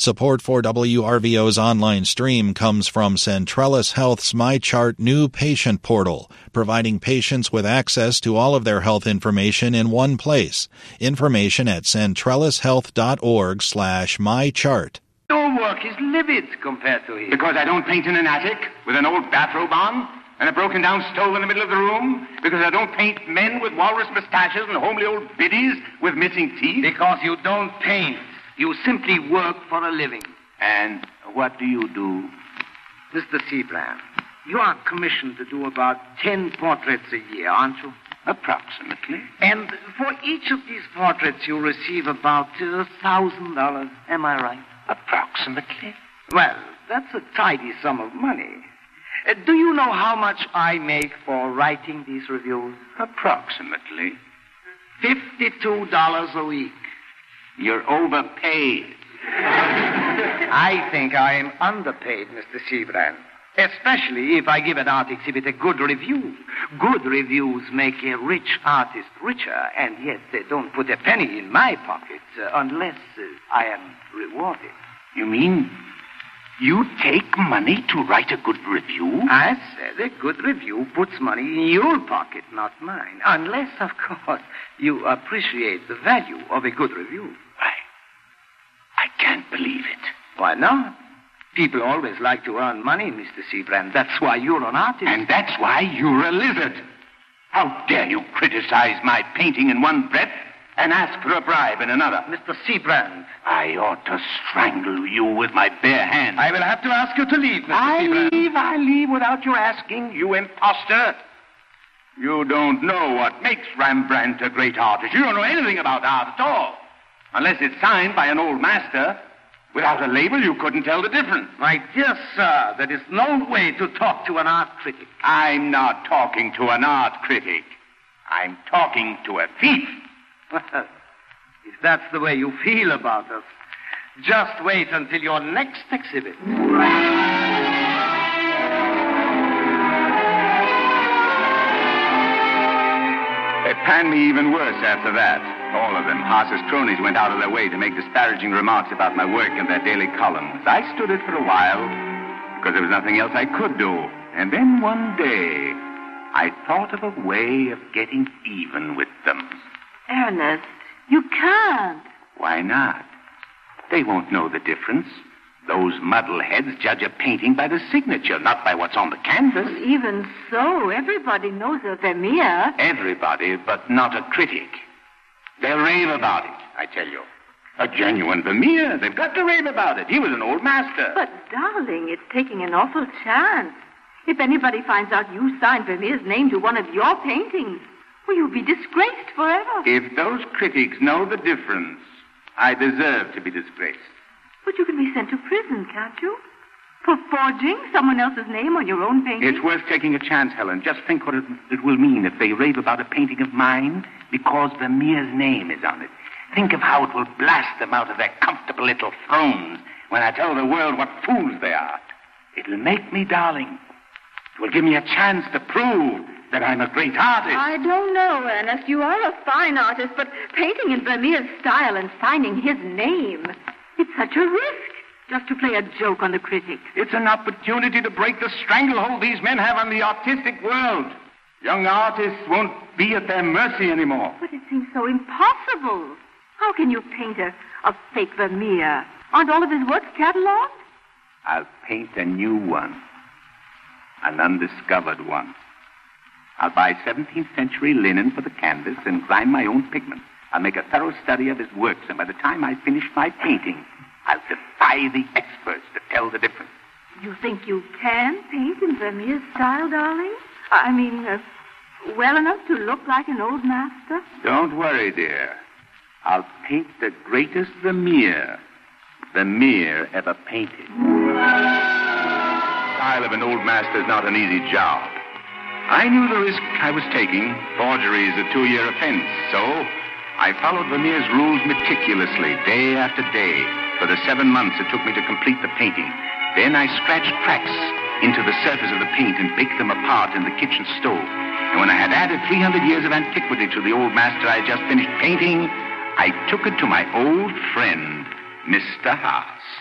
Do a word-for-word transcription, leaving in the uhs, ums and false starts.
Support for W R V O's online stream comes from Centrellis Health's MyChart new patient portal, providing patients with access to all of their health information in one place. Information at centrellishealth.org slash mychart. Your work is livid compared to his. Because I don't paint in an attic with an old bathrobe on and a broken-down stove in the middle of the room? Because I don't paint men with walrus mustaches and homely old biddies with missing teeth? Because you don't paint. You simply work for a living. And what do you do? Mister Seabrand, you are commissioned to do about ten portraits a year, aren't you? Approximately. And for each of these portraits, you receive about a thousand dollars. Am I right? Approximately. Well, that's a tidy sum of money. Uh, do you know how much I make for writing these reviews? Approximately. Fifty-two dollars a week. You're overpaid. I think I am underpaid, Mister Seabrand. Especially if I give an art exhibit a good review. Good reviews make a rich artist richer, and yet they don't put a penny in my pocket uh, unless uh, I am rewarded. You mean you take money to write a good review? I said a good review puts money in your pocket, not mine. Unless, of course, you appreciate the value of a good review. I... I can't believe it. Why not? People always like to earn money, Mister Seabrand. That's why you're an artist. And that's why you're a lizard. How dare you criticize my painting in one breath and ask for a bribe in another? Mister Seabrand. I ought to strangle you with my bare hands. I will have to ask you to leave, Mister I Seabrand. leave, I leave without your asking, you imposter. You don't know what makes Rembrandt a great artist. You don't know anything about art at all. Unless it's signed by an old master. Without a label, you couldn't tell the difference. My dear sir, there is no way to talk to an art critic. I'm not talking to an art critic. I'm talking to a thief. Well, if that's the way you feel about us, just wait until your next exhibit. They panned me even worse after that. All of them, Haas's cronies, went out of their way to make disparaging remarks about my work in their daily columns. I stood it for a while because there was nothing else I could do. And then one day, I thought of a way of getting even with them. Ernest, you can't. Why not? They won't know the difference. Those muddleheads judge a painting by the signature, not by what's on the canvas. Well, even so, everybody knows of Vermeer. Everybody, but not a critic. They'll rave about it, I tell you. A genuine Vermeer. They've got to rave about it. He was an old master. But, darling, it's taking an awful chance. If anybody finds out you signed Vermeer's name to one of your paintings, well, you'll be disgraced forever. If those critics know the difference, I deserve to be disgraced. But you can be sent to prison, can't you? For forging someone else's name on your own painting? It's worth taking a chance, Helen. Just think what it, it will mean if they rave about a painting of mine because Vermeer's name is on it. Think of how it will blast them out of their comfortable little thrones when I tell the world what fools they are. It'll make me, darling. It will give me a chance to prove that I'm a great artist. I don't know, Ernest. You are a fine artist, but painting in Vermeer's style and signing his name, it's such a risk. Just to play a joke on the critics. It's an opportunity to break the stranglehold these men have on the artistic world. Young artists won't be at their mercy anymore. But it seems so impossible. How can you paint a, a fake Vermeer? Aren't all of his works catalogued? I'll paint a new one. An undiscovered one. I'll buy seventeenth century linen for the canvas and grind my own pigment. I'll make a thorough study of his works, and by the time I finish my painting, I'll defy the experts to tell the difference. You think you can paint in Vermeer's style, darling? I mean, uh, well enough to look like an old master? Don't worry, dear. I'll paint the greatest Vermeer Vermeer ever painted. The style of an old master is not an easy job. I knew the risk I was taking. Forgery is a two-year offense, so I followed Vermeer's rules meticulously, day after day, for the seven months it took me to complete the painting. Then I scratched cracks into the surface of the paint and baked them apart in the kitchen stove. And when I had added three hundred years of antiquity to the old master I had just finished painting, I took it to my old friend, Mister Haas.